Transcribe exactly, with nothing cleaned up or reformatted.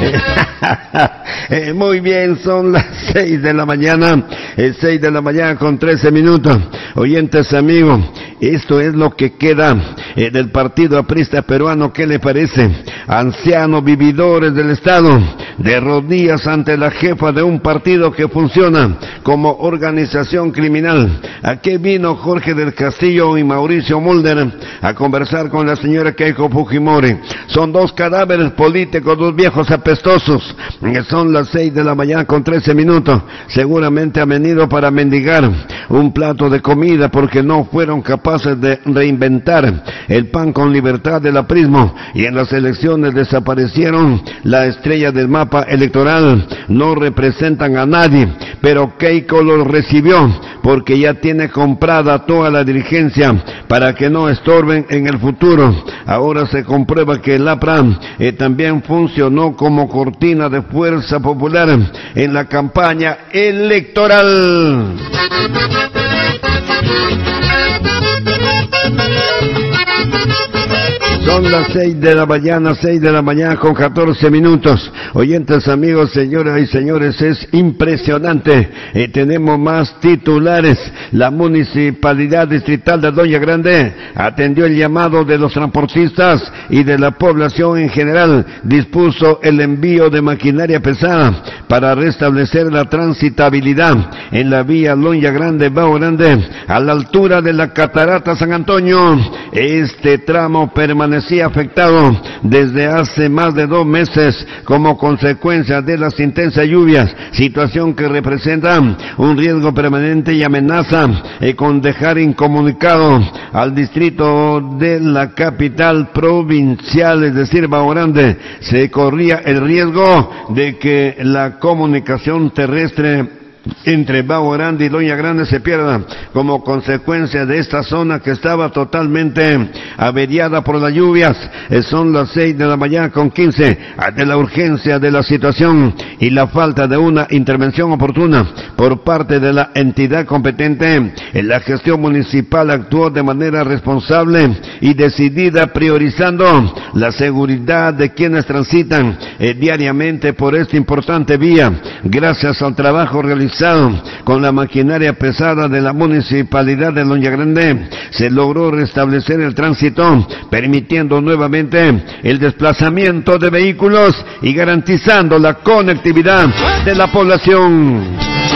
eh, muy bien, son las seis de la mañana, eh, seis de la mañana con trece minutos. Oyentes amigos, esto es lo que queda eh, del partido aprista peruano. ¿Qué le parece? Ancianos vividores del Estado, de rodillas ante la jefa de un partido que funciona como organización criminal. Aquí vino Jorge del Castillo y Mauricio Mulder a conversar con la señora Keiko Fujimori. Son dos cadáveres políticos, dos viejos apestosos. Son las seis de la mañana con trece minutos. Seguramente han venido para mendigar un plato de comida porque no fueron capaces de reinventar el pan con libertad del aprismo y en las elecciones desaparecieron la estrella del mapa electoral. No representan a nadie, pero Keiko los recibió porque ya tiene comprada toda la dirigencia para que no estorben en el futuro. Ahora se comprueba que el APRA eh, también funcionó como cortina de fuerza popular en la campaña electoral. Son las seis de la mañana, seis de la mañana con catorce minutos. Oyentes amigos, señoras y señores, es impresionante. Eh, tenemos más titulares. La Municipalidad Distrital de Doña Grande atendió el llamado de los transportistas y de la población en general. Dispuso el envío de maquinaria pesada para restablecer la transitabilidad en la vía Doña Grande, Bao Grande, a la altura de la Catarata San Antonio. Este tramo permanecía afectado desde hace más de dos meses como consecuencia de las intensas lluvias, situación que representa un riesgo permanente y amenaza eh, con dejar incomunicado al distrito de la capital provincial, es decir, Bao Grande. Se corría el riesgo de que la comunicación terrestre entre Bao Grande y Doña Grande se pierda como consecuencia de esta zona que estaba totalmente averiada por las lluvias. Eh, son las seis de la mañana con quince. Ante la urgencia de la situación y la falta de una intervención oportuna por parte de la entidad competente, eh, la gestión municipal actuó de manera responsable y decidida, priorizando la seguridad de quienes transitan eh, diariamente por esta importante vía. Gracias al trabajo realizado con la maquinaria pesada de la Municipalidad de Doña Grande, se logró restablecer el tránsito, permitiendo nuevamente el desplazamiento de vehículos y garantizando la conectividad de la población.